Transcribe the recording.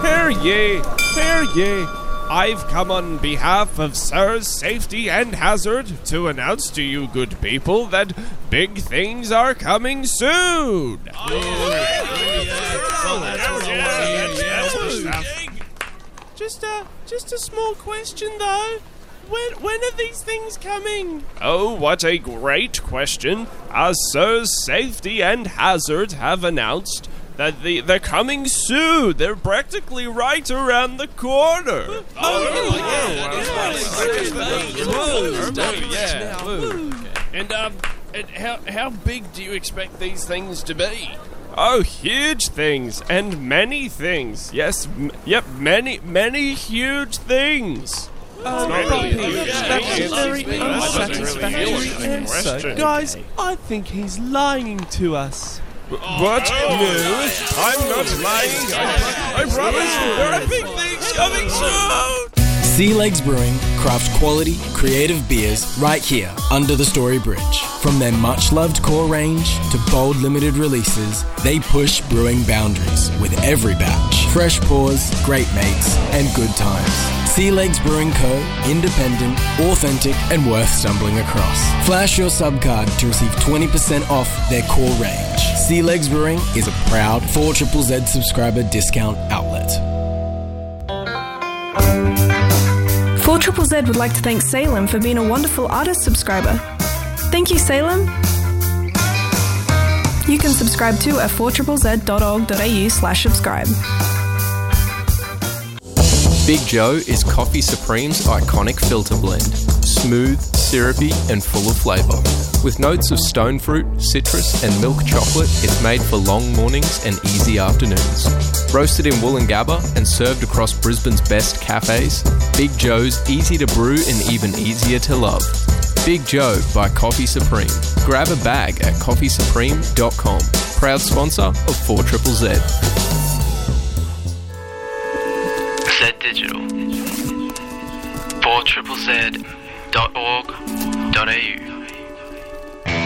Hear ye, hear ye. I've come on behalf of Sirs Safety and Hazard to announce to you good people that big things are coming soon. Just a small question though. When are these things coming? Oh, what a great question. As Sirs Safety and Hazard have announced that they're coming soon. They're practically right around the corner. And how big do you expect these things to be? Oh, huge things and many things. Yes, many huge things. That's a very unsatisfactory answer. Guys, I think he's lying to us. What? No, I'm not lying. I promise there are big things coming soon. Sea Legs Brewing crafts quality, creative beers right here under the Story Bridge. From their much-loved core range to bold limited releases, they push brewing boundaries with every batch. Fresh pours, great mates, and good times. Sea Legs Brewing Co. Independent, authentic, and worth stumbling across. Flash your subcard to receive 20% off their core range. Sea Legs Brewing is a proud 4ZZZ subscriber discount outlet. 4ZZZ would like to thank Salem for being a wonderful artist subscriber. Thank you, Salem. You can subscribe too at 4ZZZ.org.au/subscribe. Big Joe is Coffee Supreme's iconic filter blend. Smooth, syrupy, and full of flavour. With notes of stone fruit, citrus, and milk chocolate, it's made for long mornings and easy afternoons. Roasted in Woolloongabba and served across Brisbane's best cafes, Big Joe's easy to brew and even easier to love. Big Joe by Coffee Supreme. Grab a bag at coffeesupreme.com. Proud sponsor of 4ZZZ. Z Digital. 4ZZZ.org.au